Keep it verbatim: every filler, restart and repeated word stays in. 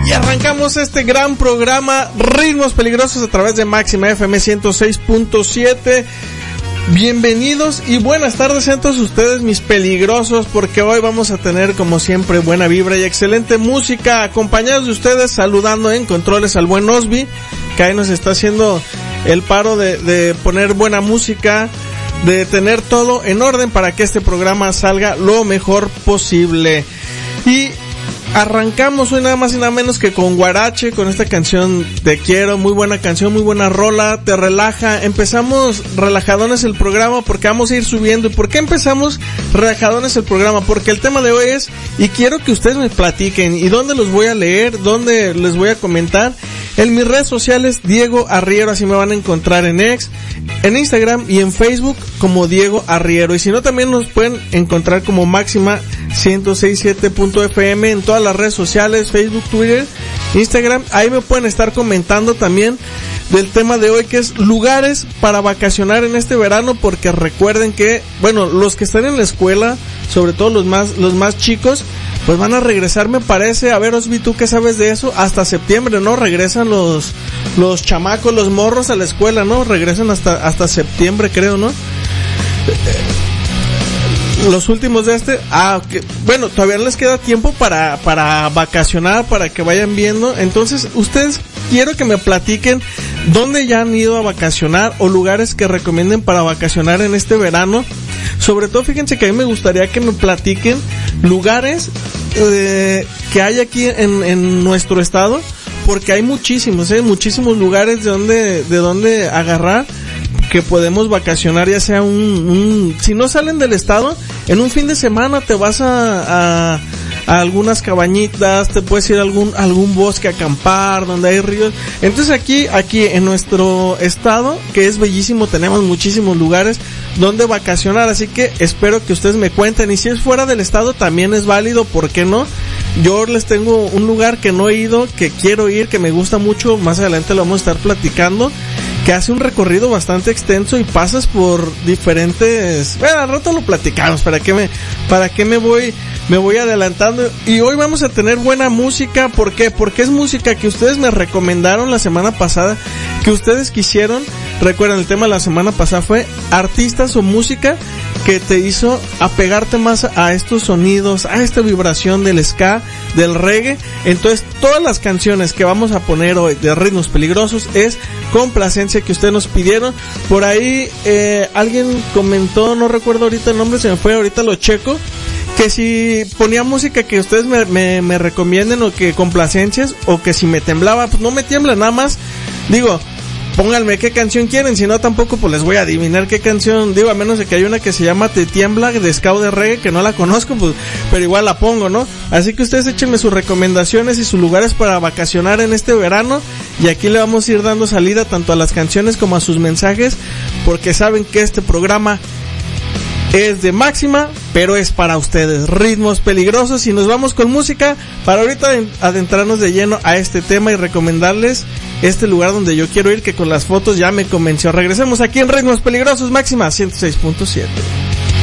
Y arrancamos este gran programa Ritmos Peligrosos a través de Máxima F M ciento seis punto siete. Bienvenidos y buenas tardes a todos ustedes, mis peligrosos, porque hoy vamos a tener como siempre buena vibra y excelente música, acompañados de ustedes, saludando en controles al buen Osby, que ahí nos está haciendo el paro de, de poner buena música, de tener todo en orden para que este programa salga lo mejor posible. Y arrancamos hoy nada más y nada menos que con Guarache, con esta canción Te Quiero, muy buena canción, muy buena rola, te relaja. Empezamos relajadones el programa porque vamos a ir subiendo. ¿Y por qué empezamos relajadones el programa? Porque el tema de hoy es, y quiero que ustedes me platiquen, ¿y dónde los voy a leer? ¿Dónde les voy a comentar? En mis redes sociales, Diego Arriero, así me van a encontrar en X, en Instagram y en Facebook como Diego Arriero. Y si no, también nos pueden encontrar como Máxima ciento seis punto siete punto F M en todas las redes sociales, Facebook, Twitter, Instagram. Ahí me pueden estar comentando también del tema de hoy, que es lugares para vacacionar en este verano, porque recuerden que, bueno, los que están en la escuela, sobre todo los más, los más chicos, pues van a regresar, me parece. A ver, Osby, ¿tú qué sabes de eso? Hasta septiembre, ¿no? Regresan los, los chamacos, los morros a la escuela, ¿no? Regresan hasta, hasta septiembre, creo, ¿no? Los últimos de este, ah, okay. Bueno, todavía les queda tiempo para, para vacacionar, para que vayan viendo. Entonces, ustedes, quiero que me platiquen dónde ya han ido a vacacionar o lugares que recomienden para vacacionar en este verano. Sobre todo, fíjense que a mí me gustaría que me platiquen lugares eh, que hay aquí en, en nuestro estado, porque hay muchísimos, eh, muchísimos lugares de donde, de donde agarrar, que podemos vacacionar, ya sea un, un, si no salen del estado, en un fin de semana te vas a, a, a algunas cabañitas, te puedes ir a algún, a algún bosque a acampar, donde hay ríos. Entonces aquí, aquí en nuestro estado, que es bellísimo, tenemos muchísimos lugares donde vacacionar, así que espero que ustedes me cuenten, y si es fuera del estado también es válido, ¿por qué no? Yo les tengo un lugar que no he ido, que quiero ir, que me gusta mucho, más adelante lo vamos a estar platicando, que hace un recorrido bastante extenso y pasas por diferentes, bueno, al rato lo platicamos, para qué me, para qué me voy, me voy adelantando. Y hoy vamos a tener buena música, ¿por qué? Porque es música que ustedes me recomendaron la semana pasada, que ustedes quisieron. Recuerden, el tema de la semana pasada fue artistas o música que te hizo apegarte más a estos sonidos, a esta vibración del ska, del reggae. Entonces, todas las canciones que vamos a poner hoy de Ritmos Peligrosos es complacencia que ustedes nos pidieron. Por ahí, eh, alguien comentó, no recuerdo ahorita el nombre, se me fue, ahorita lo checo, que si ponía música que ustedes me, me, me recomienden, o que complacencias, o que si me temblaba, pues no me tiembla, nada más, digo, pónganme qué canción quieren, si no tampoco pues les voy a adivinar qué canción, digo, a menos de que hay una que se llama Te Tiembla, de ska o de reggae, que no la conozco, pues, pero igual la pongo, ¿no? Así que ustedes échenme sus recomendaciones y sus lugares para vacacionar en este verano, y aquí le vamos a ir dando salida tanto a las canciones como a sus mensajes, porque saben que este programa es de Máxima, pero es para ustedes, Ritmos Peligrosos. Y nos vamos con música para ahorita adentrarnos de lleno a este tema y recomendarles este lugar donde yo quiero ir, que con las fotos ya me convenció. Regresemos aquí en Ritmos Peligrosos, Máxima ciento seis punto siete.